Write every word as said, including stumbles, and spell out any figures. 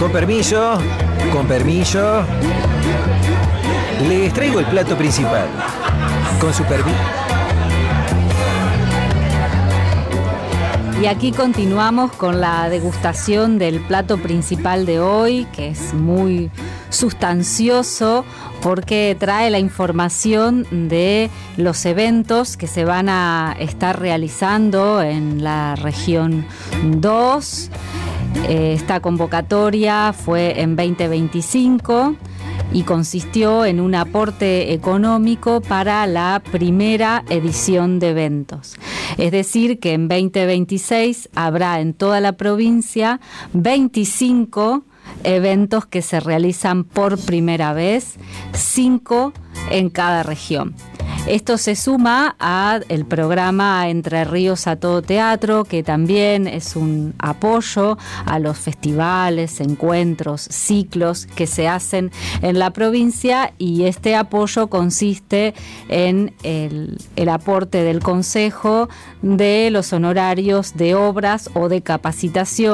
Con permiso, con permiso. Les traigo el plato principal. Con su permiso. Y aquí continuamos con la degustación del plato principal de hoy, que es muy sustancioso porque trae la información de los eventos que se van a estar realizando en la región dos. Eh, esta convocatoria fue en veinte veinticinco y consistió en un aporte económico para la primera edición de eventos. Es decir, que en veinte veintiséis habrá en toda la provincia veinticinco eventos que se realizan por primera vez, cinco en cada región. Esto se suma al programa Entre Ríos a Todo Teatro, que también es un apoyo a los festivales, encuentros, ciclos que se hacen en la provincia, y este apoyo consiste en el, el aporte del Consejo de los honorarios de obras o de capacitación